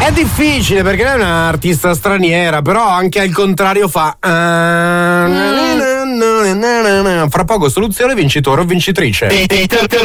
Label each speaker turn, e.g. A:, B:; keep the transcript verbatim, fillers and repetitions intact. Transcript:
A: È difficile perché lei è un'artista straniera, però anche al contrario fa. Mm. Fra poco soluzione, vincitore o vincitrice.